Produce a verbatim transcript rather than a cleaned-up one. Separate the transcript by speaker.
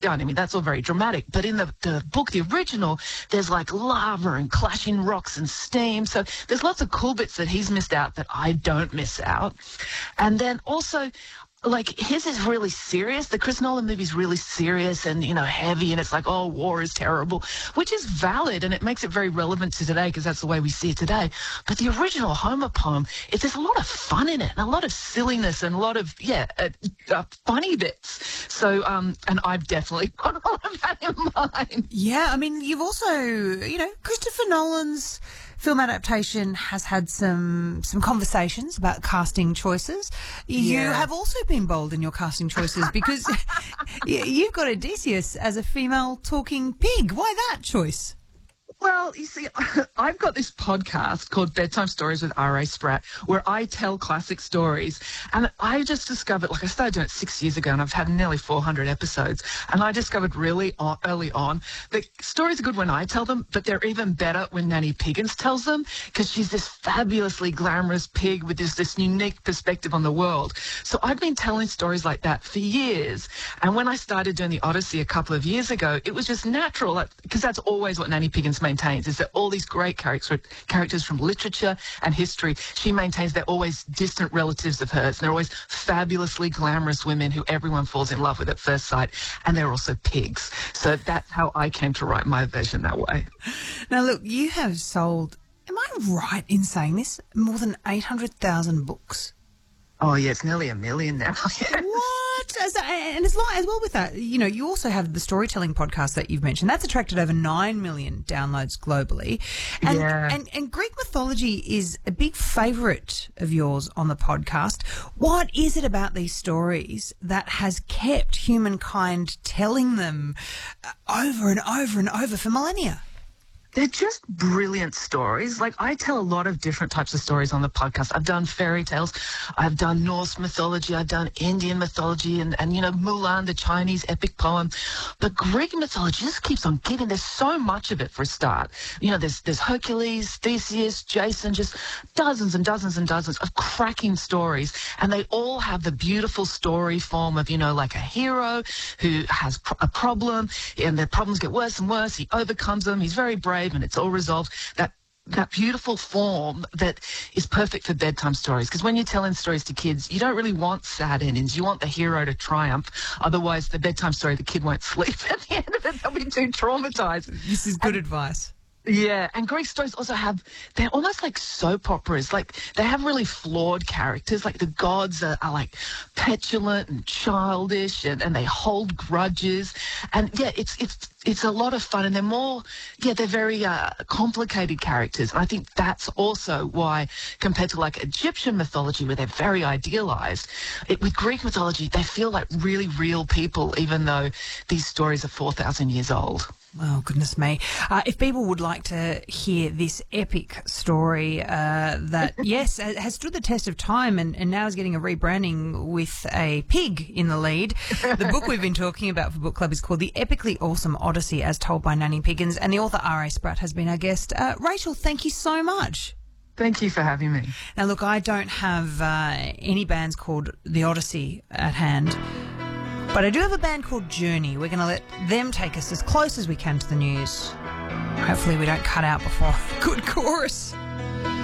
Speaker 1: sky. I mean, that's all very dramatic. But in the, the book, the original, there's like lava and clashing rocks and steam. So there's lots of cool bits that he's missed out that I don't miss out. And then also, like, his is really serious. The Chris Nolan movie is really serious and, you know, heavy, and it's like, oh, war is terrible, which is valid, and it makes it very relevant to today because that's the way we see it today. But the original Homer poem, it, there's a lot of fun in it and a lot of silliness and a lot of, yeah, uh, uh, funny bits. So, um, and I've definitely got all of that in mind.
Speaker 2: Yeah, I mean, you've also, you know, Christopher Nolan's film adaptation has had some some conversations about casting choices. You
Speaker 1: Yeah.
Speaker 2: have also been bold in your casting choices because y- you've got Odysseus as a female talking pig. Why that choice?
Speaker 1: Well, you see, I've got this podcast called Bedtime Stories with R A Spratt, where I tell classic stories. And I just discovered, like I started doing it six years ago, and I've had nearly four hundred episodes. And I discovered really on, early on that stories are good when I tell them, but they're even better when Nanny Piggins tells them, because she's this fabulously glamorous pig with this, this unique perspective on the world. So I've been telling stories like that for years. And when I started doing the Odyssey a couple of years ago, it was just natural, like, because that's always what Nanny Piggins maintains, is that all these great characters characters from literature and history, she maintains they're always distant relatives of hers. They're always fabulously glamorous women who everyone falls in love with at first sight, and they're also pigs. So that's how I came to write my version that way.
Speaker 2: Now, look, you have sold, am I right in saying this, more than eight hundred thousand books?
Speaker 1: Oh, yeah, it's nearly a million now.
Speaker 2: What? As, and as, long, as well with that, you know, you also have the storytelling podcast that you've mentioned. That's attracted over nine million downloads globally. And,
Speaker 1: Yeah.
Speaker 2: and, and Greek mythology is a big favourite of yours on the podcast. What is it about these stories that has kept humankind telling them uh, over and over and over for millennia?
Speaker 1: They're just brilliant stories. Like, I tell a lot of different types of stories on the podcast. I've done fairy tales. I've done Norse mythology. I've done Indian mythology and, and, you know, Mulan, the Chinese epic poem. But Greek mythology just keeps on giving. There's so much of it for a start. You know, there's, there's Hercules, Theseus, Jason, just dozens and dozens and dozens of cracking stories. And they all have the beautiful story form of, you know, like a hero who has pro- a problem, and the problems get worse and worse. He overcomes them. He's very brave, and it's all resolved. That that beautiful form that is perfect for bedtime stories. Because when you're telling stories to kids, you don't really want sad endings. You want the hero to triumph. Otherwise, the bedtime story, the kid won't sleep at the end of it. They'll be too traumatized.
Speaker 2: This is good and, advice.
Speaker 1: Yeah, and Greek stories also have, they're almost like soap operas. Like, they have really flawed characters. Like, the gods are, are like petulant and childish, and, and they hold grudges. And yeah, it's it's it's a lot of fun, and they're more, yeah, they're very uh, complicated characters. And I think that's also why, compared to like Egyptian mythology, where they're very idealized, it, with Greek mythology, they feel like really real people, even though these stories are four thousand years old.
Speaker 2: Oh, goodness me. Uh, if people would like to hear this epic story uh, that, yes, has stood the test of time and, and now is getting a rebranding with a pig in the lead, the book we've been talking about for Book Club is called The Epically Awesome Odyssey, as told by Nanny Piggins, and the author R A Spratt has been our guest. Uh, Rachel, thank you so much.
Speaker 1: Thank you for having me.
Speaker 2: Now, look, I don't have uh, any bands called The Odyssey at hand, but I do have a band called Journey. We're going to let them take us as close as we can to the news. Hopefully we don't cut out before a good chorus.